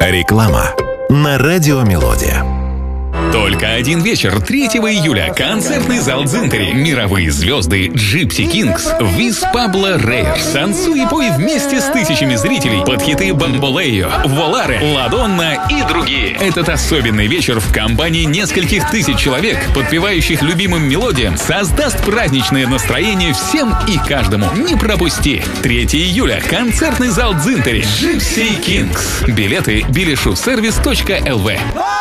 Реклама на Радио Мелодия. Только один вечер, 3 июля. Концертный зал Дзинтери. Мировые звезды Gypsy Kings, Виз Пабло Рейер. Танцуй и пой вместе с тысячами зрителей под хиты Бамболео, Воларе, Ладонна и другие. Этот особенный вечер в компании нескольких тысяч человек, подпевающих любимым мелодиям, создаст праздничное настроение всем и каждому. Не пропусти. 3 июля. Концертный зал Дзинтери. Gypsy Kings. Билеты bilishusservice.lv.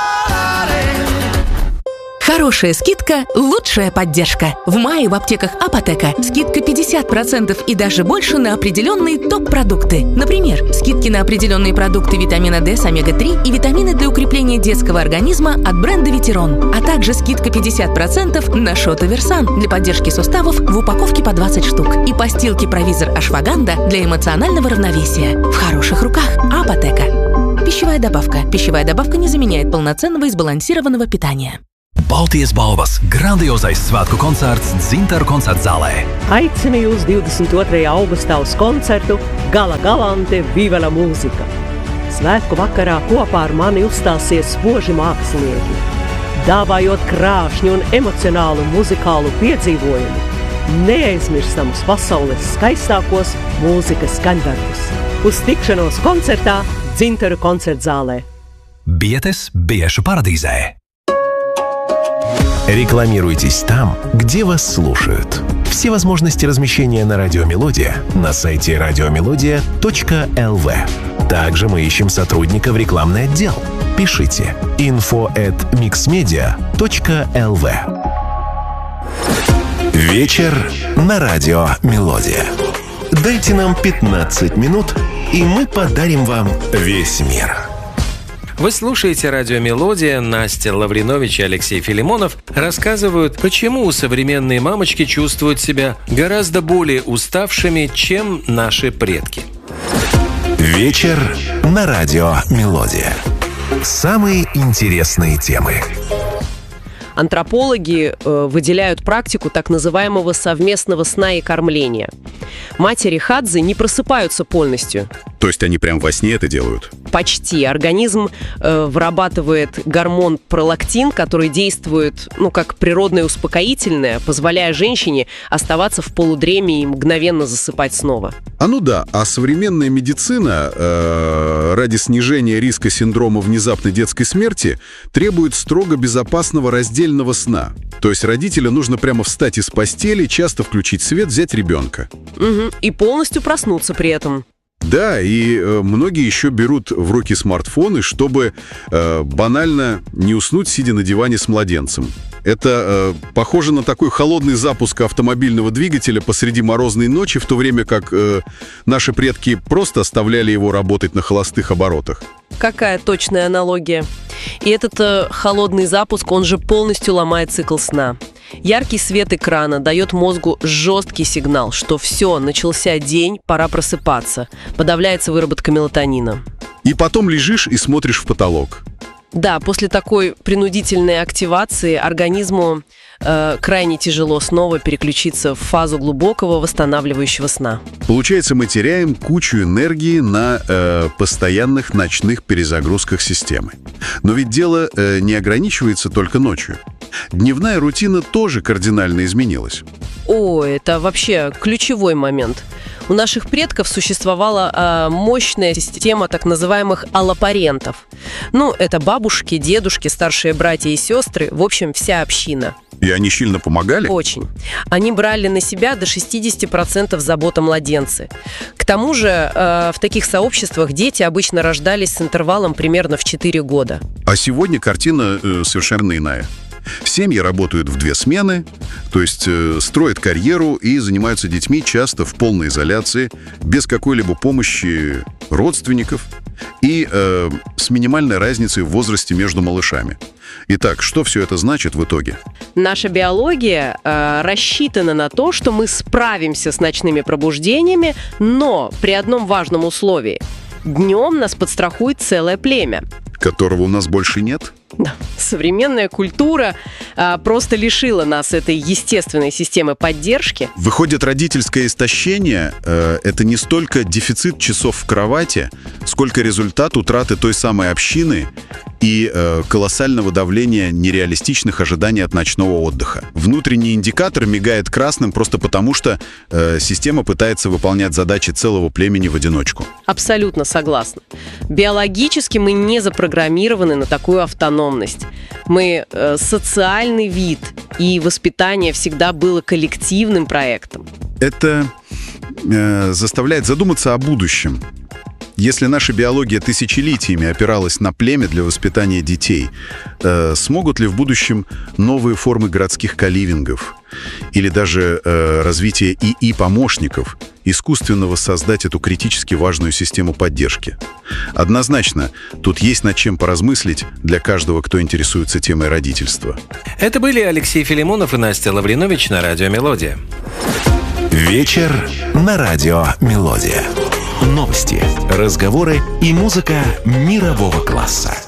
Хорошая скидка – лучшая поддержка. В мае в аптеках Апотека скидка 50% и даже больше на определенные топ-продукты. Например, скидки на определенные продукты витамина D с омега-3 и витамины для укрепления детского организма от бренда Ветерон. А также скидка 50% на Шотоверсан для поддержки суставов в упаковке по 20 штук. И постилки Провизор Ашваганда для эмоционального равновесия. В хороших руках. Апотека. Пищевая добавка. Пищевая добавка не заменяет полноценного и сбалансированного питания. Baltijas balvas grandiozais svētku koncerts Dzintaru koncertzālē. Aicinu jūs 22. augustā uz koncertu Gala Galante Viva la Mūzika. Svētku vakarā kopā ar mani uzstāsies spoži mākslinieki, dāvājot krāšņu un emocionālu muzikālu piedzīvojumu, neaizmirstamus pasaules skaistākos mūzikas skaņdarbus. Uz tikšanos koncertā Dzintaru koncertzālē. Bietes biešu paradīzē. Рекламируйтесь там, где вас слушают. Все возможности размещения на Радио Мелодия на сайте radiomelodia.lv. Также мы ищем сотрудника в рекламный отдел. Пишите info@mixmedia.lv. Вечер на Радио Мелодия. Дайте нам 15 минут, и мы подарим вам весь мир. Вы слушаете «Радио Мелодия». Настя Лавринович и Алексей Филимонов рассказывают, почему современные мамочки чувствуют себя гораздо более уставшими, чем наши предки. Вечер на Радио Мелодия. Самые интересные темы. Антропологи выделяют практику так называемого совместного сна и кормления. Матери хадзы не просыпаются полностью. То есть они прям во сне это делают? Почти. Организм вырабатывает гормон пролактин, который действует, как природное успокоительное, позволяя женщине оставаться в полудреме и мгновенно засыпать снова. А современная медицина ради снижения риска синдрома внезапной детской смерти требует строго безопасного раздельного сна. То есть родителю нужно прямо встать из постели, часто включить свет, взять ребенка. И полностью проснуться при этом. Да, и многие еще берут в руки смартфоны, чтобы банально не уснуть, сидя на диване с младенцем. Это похоже на такой холодный запуск автомобильного двигателя посреди морозной ночи, в то время как наши предки просто оставляли его работать на холостых оборотах. Какая точная аналогия. И этот холодный запуск, он же полностью ломает цикл сна. Яркий свет экрана дает мозгу жесткий сигнал, что все, начался день, пора просыпаться. Подавляется выработка мелатонина. И потом лежишь и смотришь в потолок. Да, после такой принудительной активации организму крайне тяжело снова переключиться в фазу глубокого восстанавливающего сна. Получается, мы теряем кучу энергии на постоянных ночных перезагрузках системы. Но ведь дело не ограничивается только ночью. Дневная рутина тоже кардинально изменилась. Это вообще ключевой момент. У наших предков существовала мощная система так называемых аллопарентов. Это бабушки, дедушки, старшие братья и сестры, в общем, вся община. И они сильно помогали? Очень. Они брали на себя до 60% забот о младенце. К тому же в таких сообществах дети обычно рождались с интервалом примерно в 4 года. А сегодня картина совершенно иная. Семьи работают в 2 смены, то есть строят карьеру и занимаются детьми часто в полной изоляции, без какой-либо помощи родственников и с минимальной разницей в возрасте между малышами. Итак, что все это значит в итоге? Наша биология рассчитана на то, что мы справимся с ночными пробуждениями, но при одном важном условии. Днем нас подстрахует целое племя. Которого у нас больше нет? Современная культура просто лишила нас этой естественной системы поддержки. Выходит, родительское истощение это не столько дефицит часов в кровати, сколько результат утраты той самой общины и колоссального давления нереалистичных ожиданий от ночного отдыха. Внутренний индикатор мигает красным просто потому, что система пытается выполнять задачи целого племени в одиночку. Абсолютно согласна. Биологически мы не запрограммированы на такую автономность. Мы социальный вид, и воспитание всегда было коллективным проектом. Это заставляет задуматься о будущем. Если наша биология тысячелетиями опиралась на племя для воспитания детей, смогут ли в будущем новые формы городских коливингов или даже развитие ИИ-помощников искусственно воссоздать эту критически важную систему поддержки? Однозначно, тут есть над чем поразмыслить для каждого, кто интересуется темой родительства. Это были Алексей Филимонов и Настя Лавринович на Радио Мелодия. Вечер на Радио Мелодия. Новости, разговоры и музыка мирового класса.